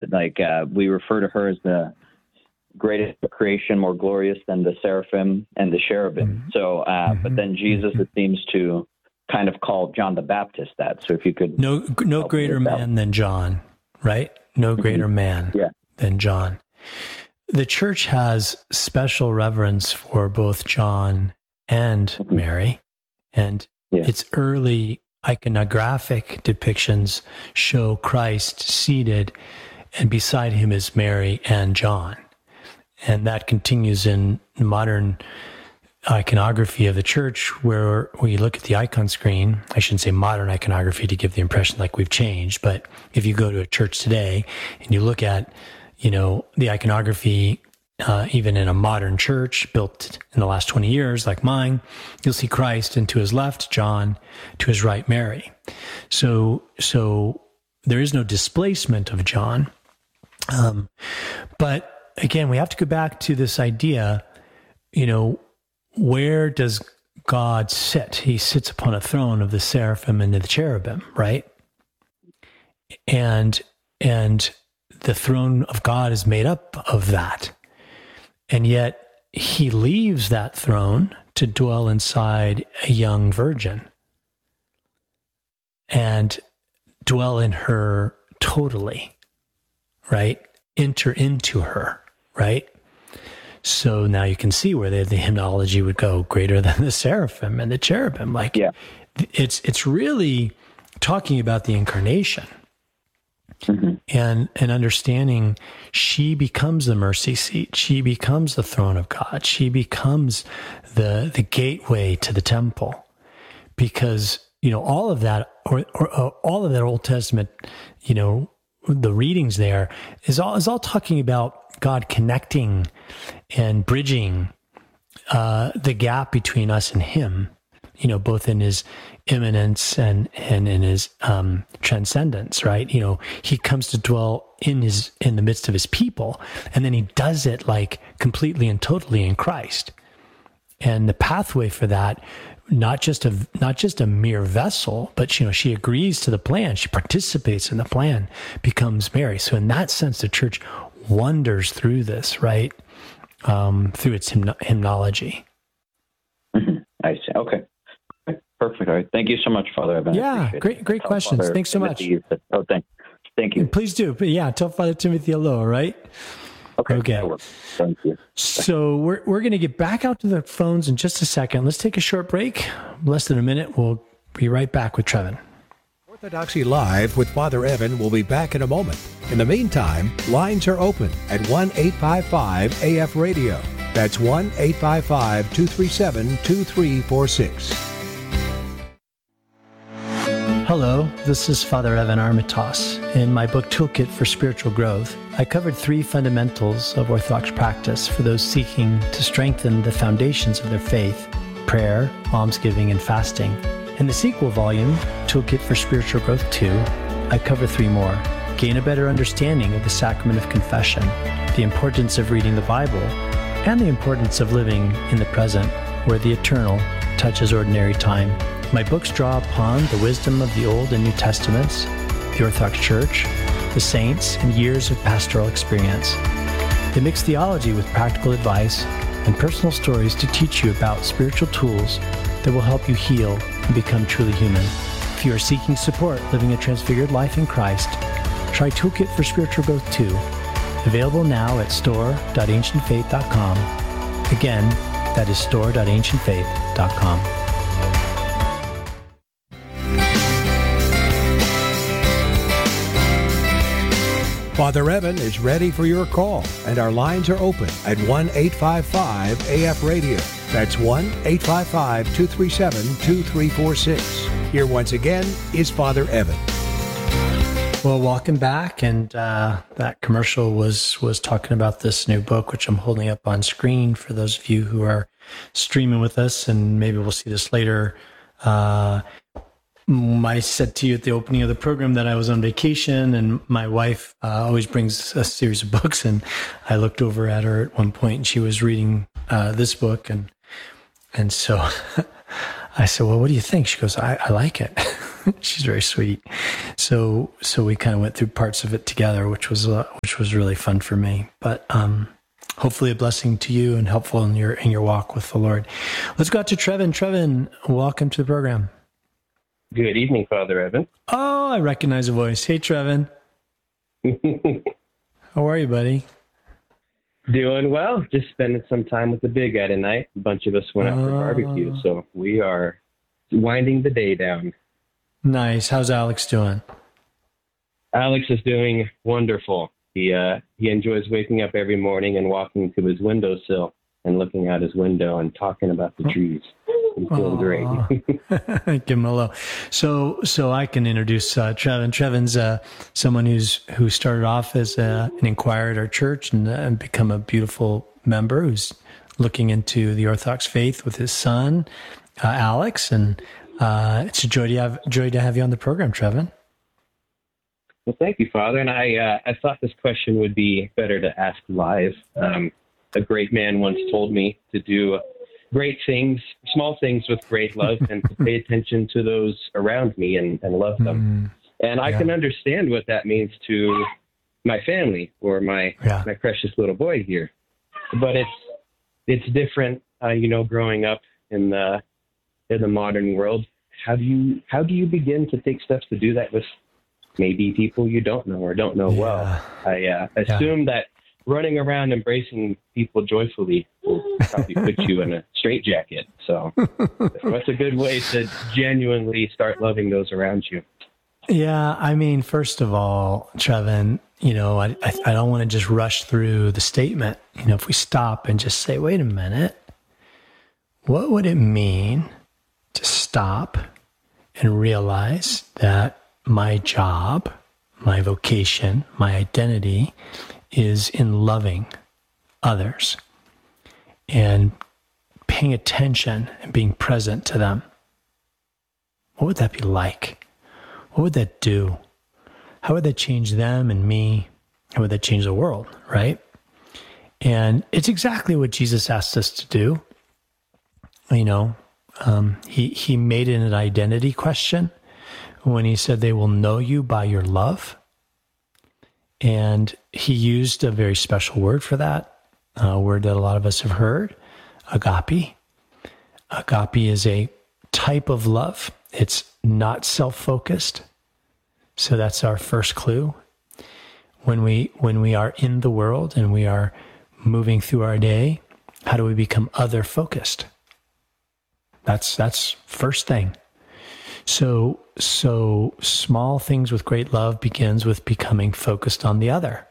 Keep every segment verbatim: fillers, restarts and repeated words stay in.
like uh, we refer to her as the greatest creation, more glorious than the seraphim and the cherubim. Mm-hmm. So, uh, mm-hmm. but then Jesus, mm-hmm. it seems to kind of call John the Baptist that. So if you could... No no greater man than John, right? No greater mm-hmm. man yeah. than John. The church has special reverence for both John and mm-hmm. Mary, and yeah. its early iconographic depictions show Christ seated, and beside him is Mary and John. And that continues in modern iconography of the church, where when you look at the icon screen, I shouldn't say modern iconography to give the impression like we've changed, but if you go to a church today and you look at, you know, the iconography, uh, even in a modern church built in the last twenty years, like mine, you'll see Christ, and to his left, John, to his right, Mary. So, so there is no displacement of John. Um, but again, we have to go back to this idea, you know, where does God sit? He sits upon a throne of the seraphim and the cherubim, right? And, and the throne of God is made up of that. And yet he leaves that throne to dwell inside a young virgin and dwell in her totally, right? Enter into her, right? So now you can see where the, the hymnology would go greater than the seraphim and the cherubim. Like, yeah. it's it's really talking about the incarnation. Mm-hmm. And and understanding she becomes the mercy seat. She becomes the throne of God. She becomes the the gateway to the temple, because you know all of that, or, or, or all of that Old Testament, you know, the readings there is all is all talking about God connecting and bridging uh, the gap between us and Him. You know, both in His immanence and, and in his um, transcendence, right? You know, he comes to dwell in his, in the midst of his people, and then he does it like completely and totally in Christ. And the pathway for that, not just a, not just a mere vessel, but, you know, she agrees to the plan. She participates in the plan, becomes Mary. So in that sense, the church wanders through this, right? Um, through its hymn- hymnology. Mm-hmm. I see. Okay. Perfect. All right. Thank you so much, Father Evan. Yeah, great, great questions. Father Thanks so Timothy. much. Oh, thank, thank you. Please do. But yeah, tell Father Timothy hello, right? Okay. Okay. Thank you. So we're we're going to get back out to the phones in just a second. Let's take a short break, less than a minute. We'll be right back with Trevin. Orthodoxy Live with Father Evan will be back in a moment. In the meantime, lines are open at one eight five five A F radio. That's one eight five five, two three seven, two three four six. Hello, this is Father Evan Armitage. In my book Toolkit for Spiritual Growth, I covered three fundamentals of Orthodox practice for those seeking to strengthen the foundations of their faith: prayer, almsgiving, and fasting. In the sequel volume, Toolkit for Spiritual Growth two, I cover three more: gain a better understanding of the sacrament of confession, the importance of reading the Bible, and the importance of living in the present, where the eternal touches ordinary time. My books draw upon the wisdom of the Old and New Testaments, the Orthodox Church, the saints, and years of pastoral experience. They mix theology with practical advice and personal stories to teach you about spiritual tools that will help you heal and become truly human. If you are seeking support living a transfigured life in Christ, try Toolkit for Spiritual Growth two, available now at store dot ancient faith dot com. Again, that is store dot ancient faith dot com. Father Evan is ready for your call, and our lines are open at one eight five five A F radio. That's one eight five five, two three seven, two three four six. Here once again is Father Evan. Well, welcome back. And uh, that commercial was was talking about this new book, which I'm holding up on screen for those of you who are streaming with us, and maybe we'll see this later. Uh, I said to you at the opening of the program that I was on vacation, and my wife uh, always brings a series of books, and I looked over at her at one point, and she was reading uh, this book, and and so I said, well, what do you think? She goes, I, I like it. she's very sweet. So so we kind of went through parts of it together, which was uh, which was really fun for me. But um, hopefully a blessing to you and helpful in your in your walk with the Lord. Let's go out to Trevin. Trevin, welcome to the program. Good evening, Father Evan. Oh, I recognize a voice. Hey, Trevin. How are you, buddy? Doing well. Just spending some time with the big guy tonight. A bunch of us went out for Oh. barbecue, so we are winding the day down. Nice. How's Alex doing? Alex is doing wonderful. He uh, he enjoys waking up every morning and walking to his windowsill and looking out his window and talking about the trees. He's doing great. Give him a hello. So, so I can introduce uh, Trevin. Trevin's uh, someone who's who started off as a, an inquirer at our church and, uh, and become a beautiful member who's looking into the Orthodox faith with his son, uh, Alex. And uh, it's a joy to have joy to have you on the program, Trevin. Well, thank you, Father. And I uh, I thought this question would be better to ask live. Um, a great man once told me to do great things, small things with great love, and to pay attention to those around me and, and love them. Mm, and I yeah. can understand what that means to my family or my yeah. my precious little boy here. But it's it's different, uh, you know, growing up in the in the modern world. How do you how do you begin to take steps to do that with maybe people you don't know or don't know yeah. well? I uh, assume yeah. that running around embracing people joyfully will probably put you in a straitjacket. So what's a good way to genuinely start loving those around you? Yeah, I mean, first of all, Trevin, you know, I, I, I don't want to just rush through the statement. You know, if we stop and just say, wait a minute, what would it mean to stop and realize that my job, my vocation, my identity is in loving others and paying attention and being present to them? What would that be like? What would that do? How would that change them and me? How would that change the world, right? And it's exactly what Jesus asked us to do. You know, um, he, he made it an identity question when he said they will know you by your love. And he used a very special word for that, a word that a lot of us have heard, agape. Agape is a type of love. It's not self-focused. So that's our first clue. When we when we are in the world and we are moving through our day, how do we become other-focused? That's that's first thing. So, so small things with great love begins with becoming focused on the other.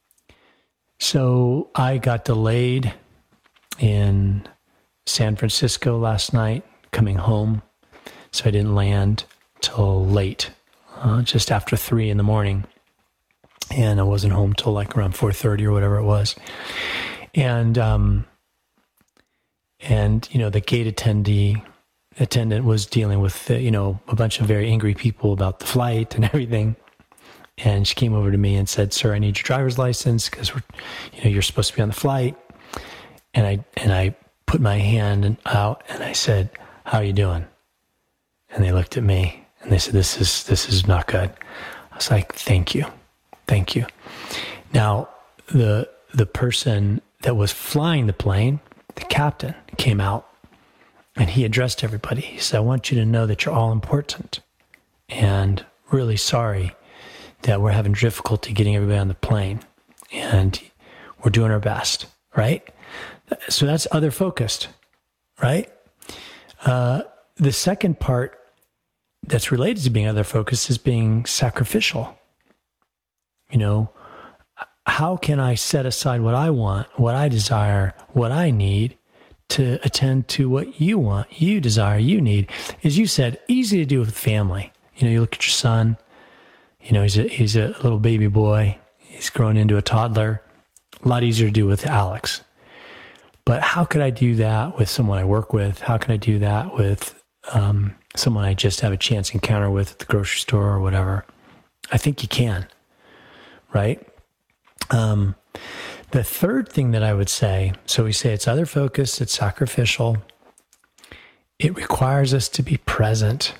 So I got delayed in San Francisco last night, coming home. So I didn't land till late, uh, just after three in the morning. And I wasn't home till like around four thirty or whatever it was. And, um, and, you know, the gate attendee, attendant was dealing with, uh, you know, a bunch of very angry people about the flight and everything. And she came over to me and said, "Sir, I need your driver's license because we're, you know, you're supposed to be on the flight." And I, and I put my hand out and I said, "How are you doing?" And they looked at me and they said, this is, this is not good. I was like, "Thank you. Thank you." Now, the, the person that was flying the plane, the captain, came out and he addressed everybody. He said, "I want you to know that you're all important and really sorry that we're having difficulty getting everybody on the plane, and we're doing our best," right? So that's other focused, right? Uh, the second part that's related to being other focused is being sacrificial. You know, how can I set aside what I want, what I desire, what I need to attend to what you want, you desire, you need? As you said, easy to do with family. You know, you look at your son, you know, he's a, he's a little baby boy. He's grown into a toddler. A lot easier to do with Alex. But how could I do that with someone I work with? How can I do that with um, someone I just have a chance encounter with at the grocery store or whatever? I think you can, right? Um, the third thing that I would say, so we say it's other focused, it's sacrificial. It requires us to be present.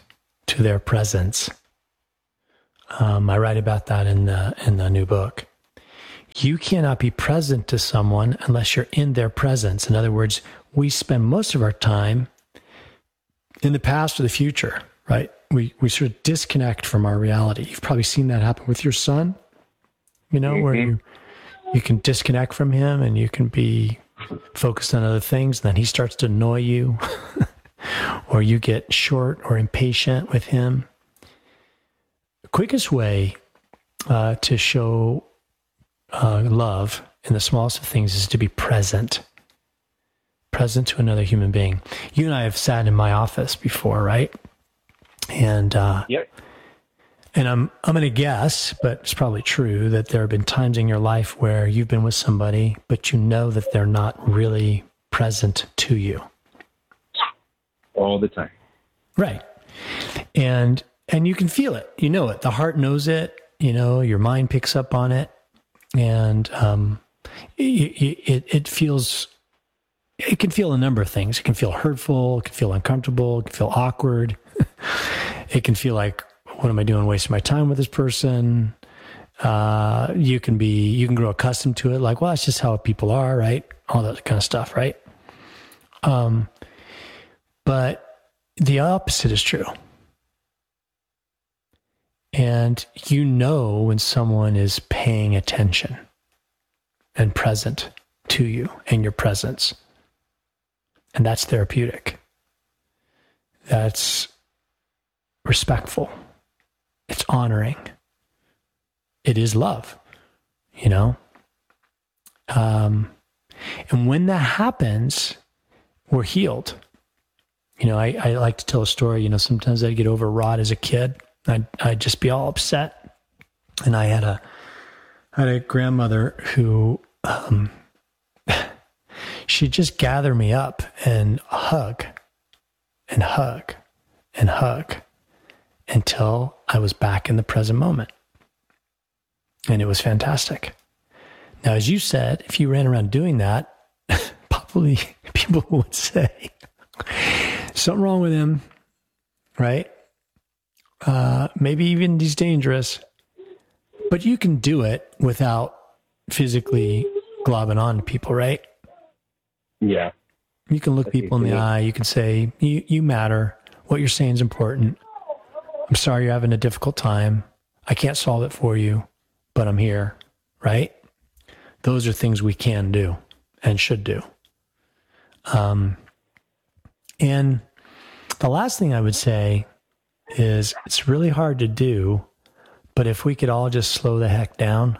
to their presence. Um, I write about that in the in the new book. You cannot be present to someone unless you're in their presence. In other words, we spend most of our time in the past or the future, right? We we sort of disconnect from our reality. You've probably seen that happen with your son, you know, mm-hmm. where you you can disconnect from him and you can be focused on other things. And then he starts to annoy you or you get short or impatient with him. The quickest way uh, to show uh, love in the smallest of things is to be present. Present to another human being. You and I have sat in my office before, right? And uh, yep. And I'm I'm going to guess, but it's probably true, that there have been times in your life where you've been with somebody, but you know that they're not really present to you. All the time. Right. And and you can feel it. You know it. The heart knows it. You know, your mind picks up on it. And um, it, it, it feels... It can feel a number of things. It can feel hurtful. It can feel uncomfortable. It can feel awkward. It can feel like, what am I doing wasting my time with this person? Uh, you can be, you can grow accustomed to it. Like, well, that's just how people are, right? All that kind of stuff, right? Um, but the opposite is true. And you know when someone is paying attention and present to you and your presence. And that's therapeutic. That's respectful. It's honoring. It is love, you know? Um, and when that happens, we're healed. You know, I, I like to tell a story. You know, sometimes I'd get overwrought as a kid. I'd, I'd just be all upset. And I had a, I had a grandmother who, um, she'd just gather me up and hug and hug and hug until I was back in the present moment. And it was fantastic. Now, as you said, if you ran around doing that, probably people would say, something wrong with him, right? Uh, maybe even he's dangerous. But you can do it without physically globbing on to people, right? Yeah. You can look people in the eye. You can say, you, you matter. What you're saying is important. I'm sorry you're having a difficult time. I can't solve it for you, but I'm here, right? Those are things we can do and should do. Um, and the last thing I would say is it's really hard to do, but if we could all just slow the heck down,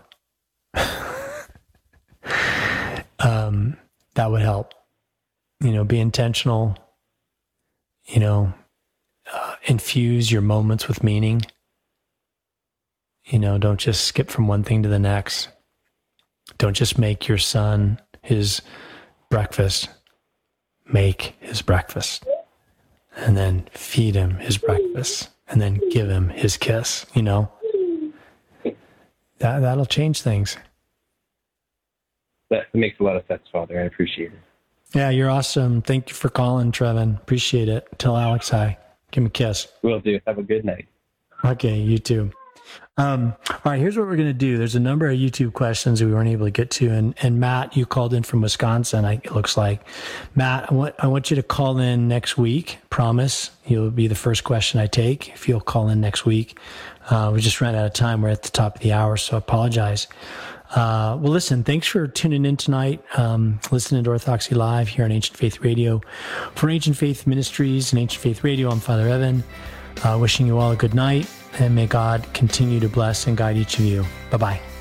um, that would help. You know, be intentional, you know, uh, infuse your moments with meaning. You know, don't just skip from one thing to the next. Don't just make your son his breakfast. Make his breakfast. And then feed him his breakfast. And then give him his kiss, you know. That, that'll change things. That makes a lot of sense, Father. I appreciate it. Yeah, you're awesome. Thank you for calling, Trevin. Appreciate it. Tell Alex hi. Give him a kiss. Will do. Have a good night. Okay, you too. Um, all right, here's what we're going to do. There's a number of YouTube questions that we weren't able to get to. And, and Matt, you called in from Wisconsin, I, it looks like. Matt, I want, I want you to call in next week. Promise. You'll be the first question I take if you'll call in next week. Uh, we just ran out of time. We're at the top of the hour, so I apologize. Uh, well, listen, thanks for tuning in tonight, um, listening to Orthodoxy Live here on Ancient Faith Radio. For Ancient Faith Ministries and Ancient Faith Radio, I'm Father Evan, uh, wishing you all a good night, and may God continue to bless and guide each of you. Bye-bye.